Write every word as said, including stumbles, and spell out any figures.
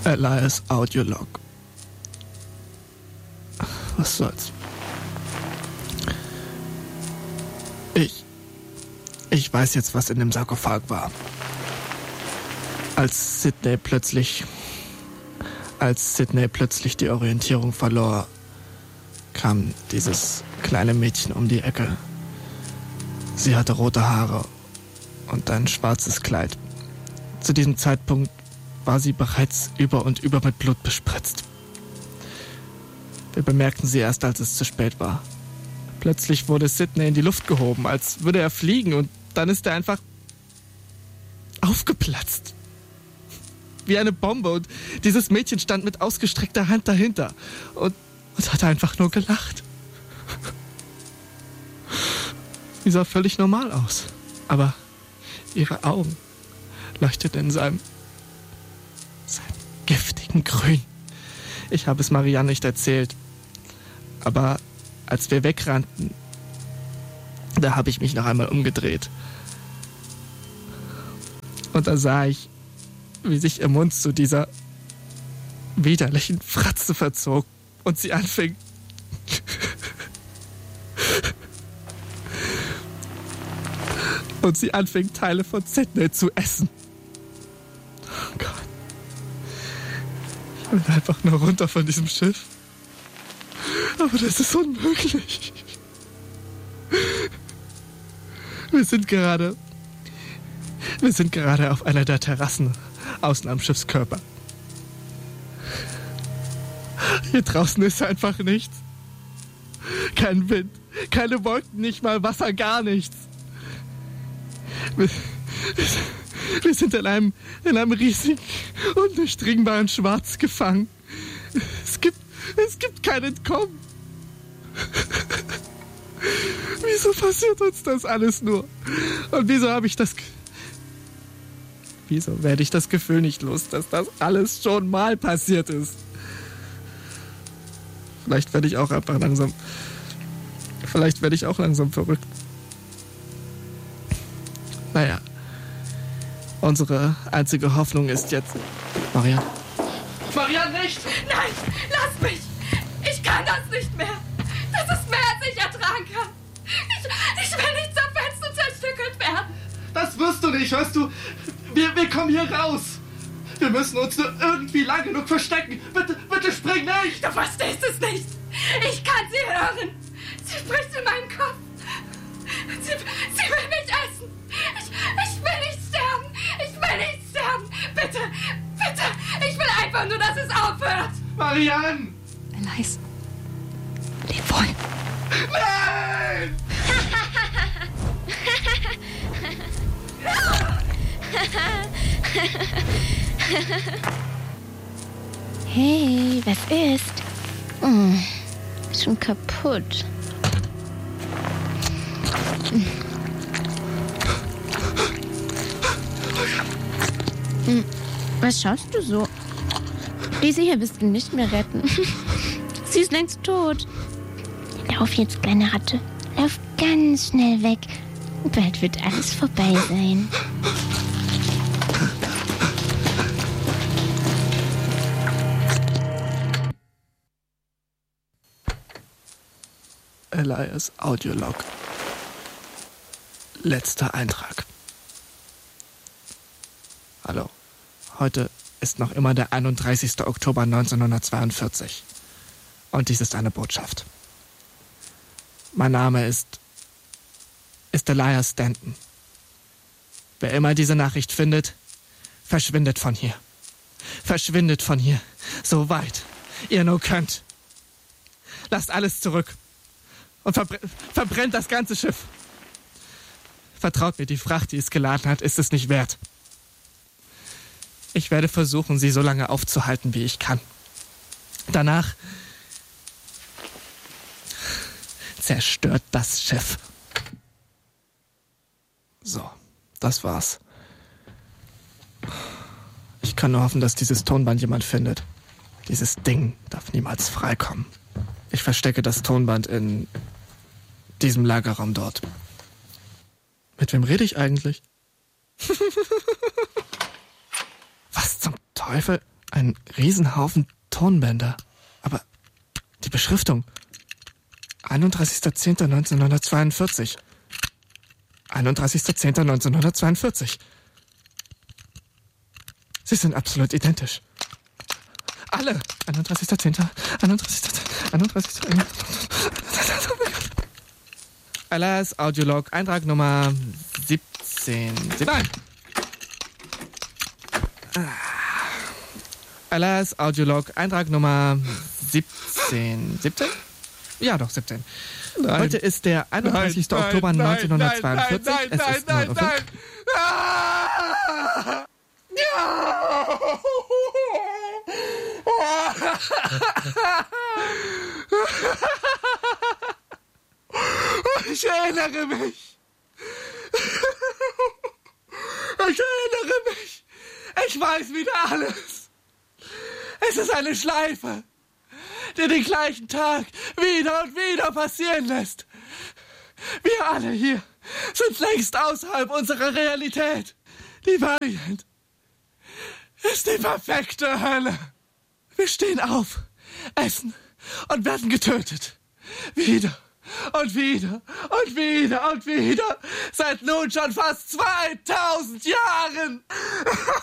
Elias Audiolog. Was soll's? Ich... Ich weiß jetzt, was in dem Sarkophag war. Als Sidney plötzlich... Als Sidney plötzlich die Orientierung verlor, kam dieses kleine Mädchen um die Ecke. Sie hatte rote Haare und ein schwarzes Kleid. Zu diesem Zeitpunkt war sie bereits über und über mit Blut bespritzt. Wir bemerkten sie erst, als es zu spät war. Plötzlich wurde Sidney in die Luft gehoben, als würde er fliegen, und dann ist er einfach aufgeplatzt. Wie eine Bombe, und dieses Mädchen stand mit ausgestreckter Hand dahinter und, und hat einfach nur gelacht. Sie sah völlig normal aus, aber ihre Augen leuchteten in seinem, seinem giftigen Grün. Ich habe es Marianne nicht erzählt, aber als wir wegrannten, da habe ich mich noch einmal umgedreht. Und da sah ich, wie sich ihr Mund zu dieser widerlichen Fratze verzog und sie anfing... und sie anfing, Teile von Sidney zu essen. Oh Gott. Ich will einfach nur runter von diesem Schiff. Aber das ist unmöglich. Wir sind gerade... Wir sind gerade auf einer der Terrassen außen am Schiffskörper. Hier draußen ist einfach nichts. Kein Wind, keine Wolken, nicht mal Wasser, gar nichts. Wir, wir sind in einem, in einem riesigen, undurchdringbaren Schwarz gefangen. Es gibt, es gibt kein Entkommen. Wieso passiert uns das alles nur? Und wieso habe ich das... Wieso werde ich das Gefühl nicht los, dass das alles schon mal passiert ist? Vielleicht werde ich auch einfach langsam... Vielleicht werde ich auch langsam verrückt. Naja. Unsere einzige Hoffnung ist jetzt... Marianne? Marianne, nicht! Nein, lass mich! Ich kann das nicht mehr! Das ist mehr, als ich ertragen kann! Ich, ich will nicht zerfetzt und zerstückelt werden! Das wirst du nicht, hörst du? Wir, wir kommen hier raus! Wir müssen uns nur irgendwie lang genug verstecken! Bitte, bitte spring nicht! Du verstehst es nicht! Ich kann sie hören! Sie spricht in meinen Kopf! Sie, sie will mich essen! Ich, ich will nicht sterben! Ich will nicht sterben! Bitte, bitte! Ich will einfach nur, dass es aufhört! Marianne! Elias, leb wohl! Nein! Hey, was ist? Oh, schon kaputt. Hm, was schaust du so? Diese hier wirst du nicht mehr retten. Sie ist längst tot. Lauf jetzt, kleine Ratte. Lauf ganz schnell weg. Bald wird alles vorbei sein. Elias Audiolog. Letzter Eintrag. Hallo. Heute ist noch immer der einunddreißigster Oktober neunzehnhundertzweiundvierzig. Und dies ist eine Botschaft. Mein Name ist... ist Elias Stanton. Wer immer diese Nachricht findet, verschwindet von hier. Verschwindet von hier. So weit ihr nur könnt. Lasst alles zurück. Und verbr- verbrennt das ganze Schiff. Vertraut mir, die Fracht, die es geladen hat, ist es nicht wert. Ich werde versuchen, sie so lange aufzuhalten, wie ich kann. Danach zerstört das Schiff. So, das war's. Ich kann nur hoffen, dass dieses Tonband jemand findet. Dieses Ding darf niemals freikommen. Ich verstecke das Tonband in diesem Lagerraum dort. Mit wem rede ich eigentlich? Was zum Teufel? Ein Riesenhaufen Tonbänder. Aber die Beschriftung. einunddreißigster zehnter neunzehnhundertzweiundvierzig. einunddreißigster zehnter neunzehnhundertzweiundvierzig. Sie sind absolut identisch. Alle. einunddreißigster zehnter einunddreißigster zehnter einunddreißigster Alas, Audiolog, Eintrag Nummer siebzehn. Nein! Alas, Audiolog, Eintrag Nummer siebzehn. siebzehn? Ja, doch, siebzehn. Nein. Heute ist der einunddreißigster Nein, Oktober nein, neunzehnhundertzweiundvierzig. Nein, nein, es ist nein, neun Uhr nein, fünf. nein. Ah! Ja! Ich erinnere mich. Ich erinnere mich. Ich weiß wieder alles. Es ist eine Schleife, die den gleichen Tag wieder und wieder passieren lässt. Wir alle hier sind längst außerhalb unserer Realität. Die Variant ist die perfekte Hölle. Wir stehen auf, essen und werden getötet. Wieder und wieder und wieder und wieder. Seit nun schon fast zweitausend Jahren.